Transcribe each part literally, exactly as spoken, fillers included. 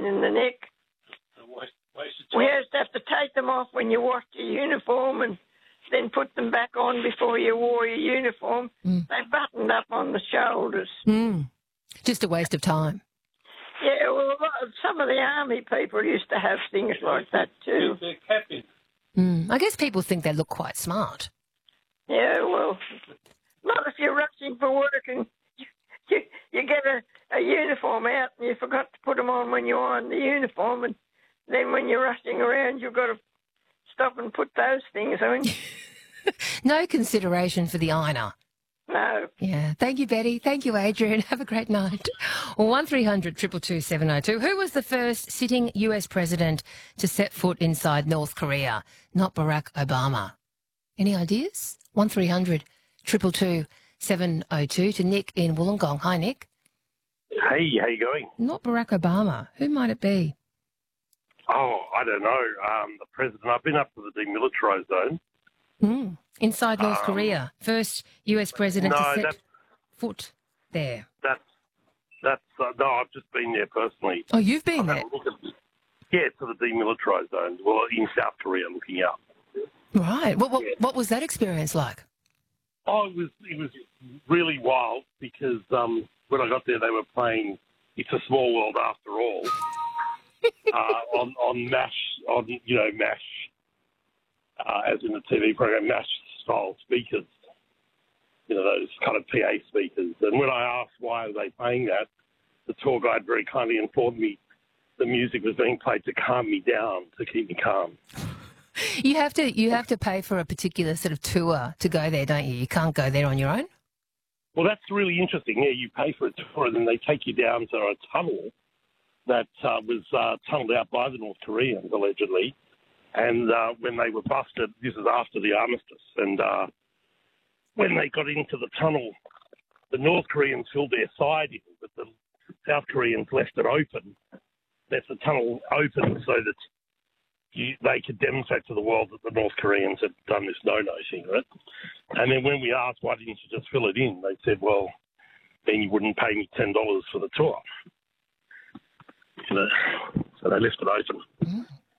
pain in the neck. We used to have to take them off when you washed your uniform and then put them back on before you wore your uniform. Mm. They buttoned up on the shoulders. Mm. Just a waste of time. Yeah, well, some of the army people used to have things like that too. They're captains. Mm. I guess people think they look quite smart. Yeah, well, not if you're rushing for work and you, you get a, a uniform out and you forgot to put them on when you're on the uniform, and then when you're rushing around you've got to stop and put those things on. No consideration for the ironer. No. Yeah. Thank you, Betty. Thank you, Adrian. Have a great night. one three hundred two two two seven oh two. Who was the first sitting U S president to set foot inside North Korea? Not Barack Obama. Any ideas? one three hundred two two two seven oh two to Nick in Wollongong. Hi, Nick. Hey, how you going? Not Barack Obama. Who might it be? Oh, I don't know. Um, the president. I've been up to the demilitarised zone. Mm. Inside North um, Korea. First U S president no, to set that's, foot there. That's, that's, uh, no, I've just been there personally. Oh, you've been I've there? had a look at, yeah, to the demilitarised zone. Well, in South Korea, looking up. Right. What, what, yeah. what was that experience like? Oh, it was, it was really wild because um, when I got there, they were playing It's a Small World After All uh, on, on MASH, on, you know, MASH. Uh, as in the T V program, MASH-style speakers, you know, those kind of P A speakers. And when I asked why are they playing that, the tour guide very kindly informed me the music was being played to calm me down, to keep me calm. You have to you have to pay for a particular sort of tour to go there, don't you? You can't go there on your own? Well, that's really interesting. Yeah, you pay for a tour and then they take you down to a tunnel that uh, was uh, tunnelled out by the North Koreans, allegedly. And uh, when they were busted, this is after the armistice, and uh, when they got into the tunnel, the North Koreans filled their side in, but the South Koreans left it open, left the tunnel open so that you, they could demonstrate to the world that the North Koreans had done this no-no thing, right? And then when we asked, why didn't you just fill it in, they said, well, then you wouldn't pay me ten dollars for the tour. You know, so they left it open. Mm-hmm.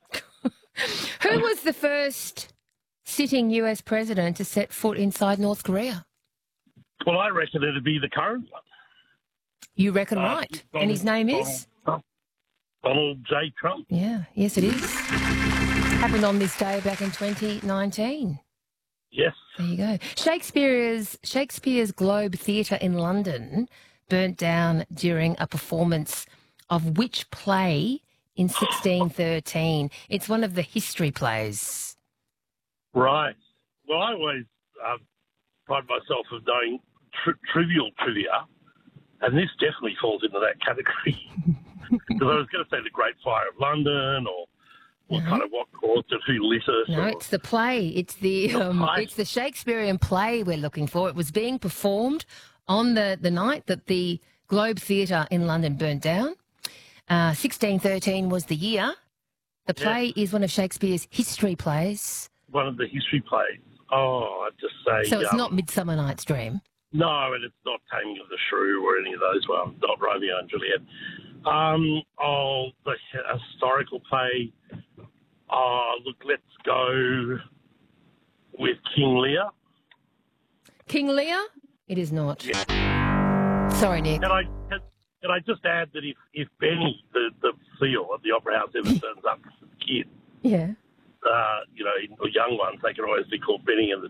Who was the first sitting U S president to set foot inside North Korea? Well, I reckon it'd be the current one. You reckon uh, right. Donald, and his name Donald, is? Donald J. Trump. Yeah, yes it is. Happened on this day back in twenty nineteen. Yes. There you go. Shakespeare's, Shakespeare's Globe Theatre in London burnt down during a performance of which play in sixteen thirteen? It's one of the history plays. Right. Well, I always uh, pride myself of knowing tri- trivial trivia, and this definitely falls into that category. Because I was going to say the Great Fire of London, or what no. kind of what caused it, who lit it. No, or, it's the play. It's the, the um, play. It's the Shakespearean play we're looking for. It was being performed on the, the night that the Globe Theatre in London burnt down. Uh, sixteen thirteen was the year. The play yeah. is one of Shakespeare's history plays. One of the history plays. Oh, I'd just say... So it's um, not Midsummer Night's Dream? No, and it's not Taming of the Shrew or any of those ones, not Romeo and Juliet. Um, oh, the historical play. Oh, look, let's go with King Lear. King Lear? It is not. Yeah. Sorry, Nick. Can I... Can, Can I just add that if, if Benny, the, the seal at the Opera House, ever turns up as a kid, yeah, uh, you know, the young ones, they can always be called Benny and the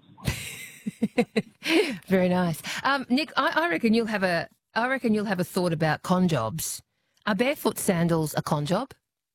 Jets. Very nice, um, Nick. I, I reckon you'll have a. I reckon you'll have a thought about con jobs. Are barefoot sandals a con job?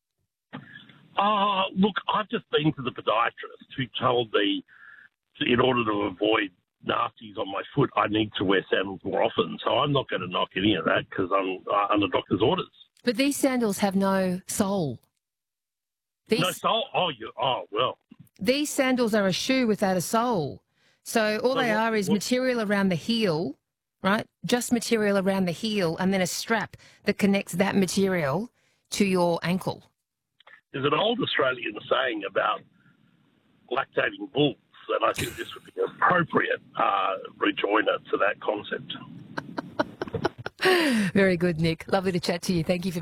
Uh, look, I've just been to the podiatrist who told me, in order to avoid nasties on my foot, I need to wear sandals more often. So I'm not going to knock any of that because I'm uh, under doctor's orders. But these sandals have no sole. These, no sole? Oh, you, oh, well. These sandals are a shoe without a sole. So all so they what, are is what? material around the heel, right? Just material around the heel and then a strap that connects that material to your ankle. There's an old Australian saying about lactating bulls, and I think this would be an appropriate uh, rejoinder to that concept. Very good, Nick. Lovely to chat to you. Thank you for